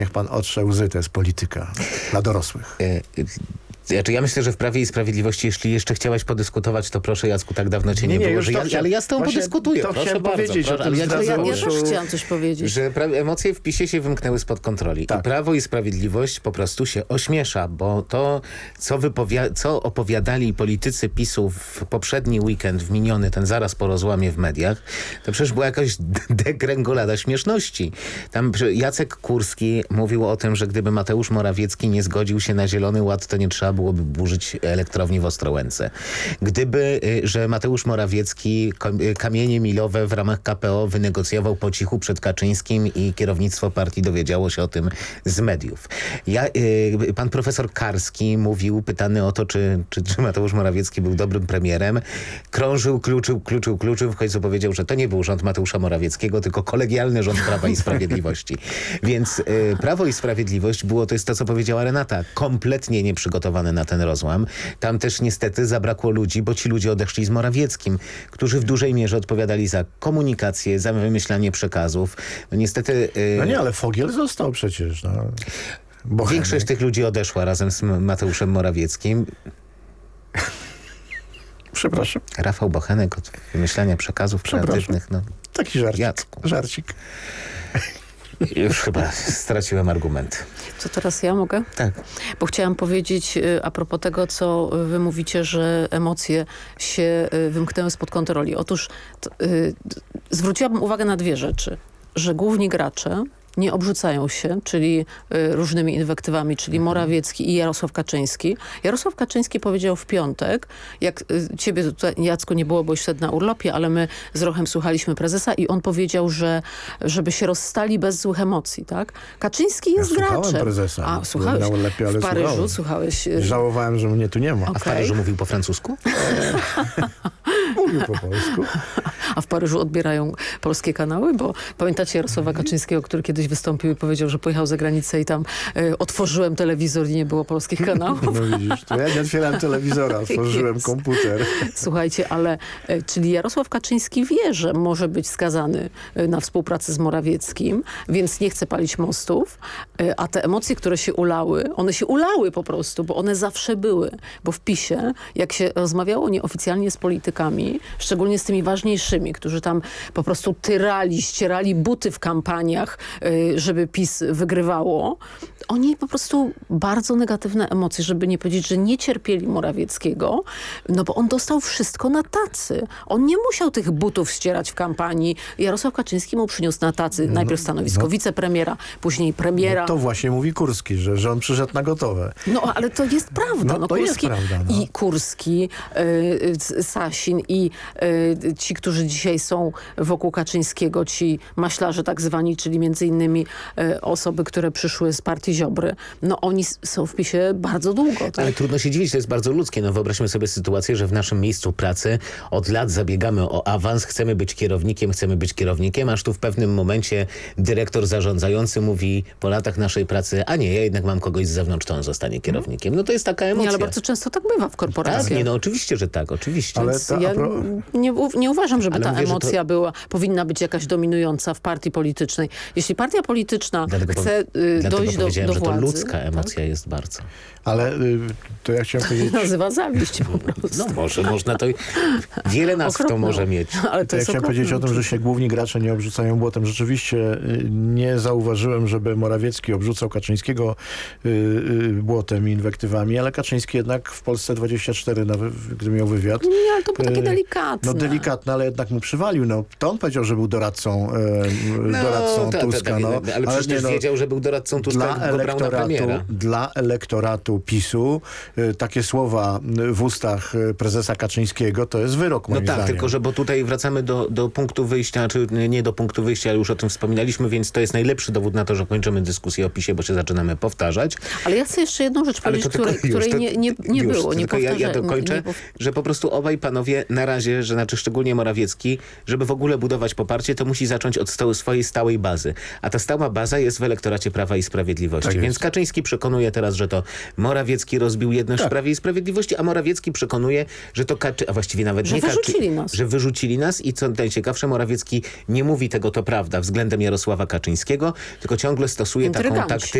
Niech pan otrze łzy, to jest polityka dla dorosłych. Ja myślę, że w Prawie i Sprawiedliwości, jeśli jeszcze chciałaś podyskutować, to proszę, Jacku, tak dawno cię nie było, ale ja z tobą podyskutuję. To proszę chciałem bardzo, powiedzieć o tym ale Ja też chciałam coś powiedzieć. że emocje w PiS-ie się wymknęły spod kontroli. Tak. I Prawo i Sprawiedliwość po prostu się ośmiesza, bo to, co opowiadali politycy PiS-u w poprzedni weekend, w miniony, ten zaraz po rozłamie w mediach, to przecież była jakaś degrengolada śmieszności. Tam Jacek Kurski mówił o tym, że gdyby Mateusz Morawiecki nie zgodził się na Zielony Ład, to nie trzeba byłoby burzyć elektrowni w Ostrołęce. Że Mateusz Morawiecki kamienie milowe w ramach KPO wynegocjował po cichu przed Kaczyńskim i kierownictwo partii dowiedziało się o tym z mediów. Pan profesor Karski mówił, pytany o to, czy Mateusz Morawiecki był dobrym premierem, krążył, kluczył, w końcu powiedział, że to nie był rząd Mateusza Morawieckiego, tylko kolegialny rząd Prawa i Sprawiedliwości. Więc Prawo i Sprawiedliwość to jest to, co powiedziała Renata, kompletnie nieprzygotowane na ten rozłam. Tam też niestety zabrakło ludzi, bo ci ludzie odeszli z Morawieckim, którzy w dużej mierze odpowiadali za komunikację, za wymyślanie przekazów. No niestety... No nie, ale Fogiel został przecież. No. Większość tych ludzi odeszła razem z Mateuszem Morawieckim. Przepraszam. Rafał Bochenek od wymyślania przekazów kreatywnych. No. Taki żarcik. Już chyba straciłem argument. Co teraz ja mogę? Tak. Bo chciałam powiedzieć a propos tego, co wy mówicie, że emocje się wymknęły spod kontroli. Otóż zwróciłabym uwagę na dwie rzeczy. Że główni gracze nie obrzucają się, czyli różnymi inwektywami, czyli Morawiecki i Jarosław Kaczyński. Jarosław Kaczyński powiedział w piątek, jak ciebie tutaj, Jacku, nie było, bo już wtedy na urlopie, ale my z Rochem słuchaliśmy prezesa i on powiedział, że żeby się rozstali bez złych emocji, tak? Kaczyński jest graczem. Słuchałem prezesa. A, słuchałeś? Lepiej, ale w Paryżu słuchałem. słuchałeś? Żałowałem, że mnie tu nie ma. A w Paryżu mówił po francusku? Mówił po polsku. A w Paryżu odbierają polskie kanały? Bo pamiętacie Jarosława Kaczyńskiego, który kiedyś wystąpił i powiedział, że pojechał za granicę i tam otworzyłem telewizor i nie było polskich kanałów. No widzisz, to ja nie otwierałem telewizora, otworzyłem komputer. Słuchajcie, ale czyli Jarosław Kaczyński wie, że może być skazany na współpracę z Morawieckim, więc nie chce palić mostów, a te emocje, które się ulały, one się ulały po prostu, bo one zawsze były. Bo w PiS-ie, jak się rozmawiało nieoficjalnie z politykami, szczególnie z tymi ważniejszymi, którzy tam po prostu tyrali, ścierali buty w kampaniach, żeby PiS wygrywało, oni po prostu bardzo negatywne emocje, żeby nie powiedzieć, że nie cierpieli Morawieckiego, no bo on dostał wszystko na tacy. On nie musiał tych butów ścierać w kampanii. Jarosław Kaczyński mu przyniósł na tacy najpierw stanowisko wicepremiera, później premiera. No to właśnie mówi Kurski, że on przyszedł na gotowe. No ale to jest prawda. No, to Kurski jest prawda, no. i Kurski, Sasin i ci, którzy dzisiaj są wokół Kaczyńskiego, ci maślarze tak zwani, czyli między innymi osoby, które przyszły z partii Ziobry, no oni są w PiS-ie bardzo długo. Tak? Ale trudno się dziwić, to jest bardzo ludzkie. No wyobraźmy sobie sytuację, że w naszym miejscu pracy od lat zabiegamy o awans, chcemy być kierownikiem, aż tu w pewnym momencie dyrektor zarządzający mówi po latach naszej pracy, a nie, ja jednak mam kogoś z zewnątrz, to on zostanie kierownikiem. No to jest taka emocja. Nie, ale bardzo często tak bywa w korporacjach. Tak, no oczywiście, że tak, oczywiście. Ale Ja nie uważam, żeby Ale ta mówię, że emocja powinna być jakaś dominująca w partii politycznej. Jeśli partia polityczna Dlatego chce dojść do powiedziałem, że władzy... to ludzka emocja jest bardzo. Ale to ja chciałem powiedzieć... Nazywa zawiść po prostu. No może, można to... Wiele nazw to Okropną. może mieć. Ale To ja jest chciałem powiedzieć o tym, że się główni gracze nie obrzucają błotem. Rzeczywiście nie zauważyłem, żeby Morawiecki obrzucał Kaczyńskiego błotem i inwektywami, ale Kaczyński jednak w Polsce 24, gdy miał wywiad. Nie, ale to było takie delikatne. No delikatne, ale jednak mu przywalił. No, to on powiedział, że był doradcą Tuska. Ale przecież też wiedział, że był doradcą Tuska, jak go brał na premiera. Dla elektoratu PiS-u takie słowa w ustach prezesa Kaczyńskiego to jest wyrok, moim zdaniem. Tylko że bo tutaj wracamy do punktu wyjścia, czy nie do punktu wyjścia, ale już o tym wspominaliśmy, więc to jest najlepszy dowód na to, że kończymy dyskusję o PiS-ie, bo się zaczynamy powtarzać. Ale ja chcę jeszcze jedną rzecz powiedzieć, której nie było. Nie ja dokończę, że po prostu obaj panowie na razie, szczególnie Morawiecki, żeby w ogóle budować poparcie, to musi zacząć od swojej stałej bazy. A ta stała baza jest w elektoracie Prawa i Sprawiedliwości. Sprawiedliwości. Tak jest. Więc Kaczyński przekonuje teraz, że to Morawiecki rozbił jedność w Prawie i Sprawiedliwości, a Morawiecki przekonuje, że to a właściwie nawet Że nie wyrzucili nas. że wyrzucili nas i co najciekawsze, Morawiecki nie mówi tego, to prawda, względem Jarosława Kaczyńskiego, tylko ciągle stosuje taką Intryganci. taktykę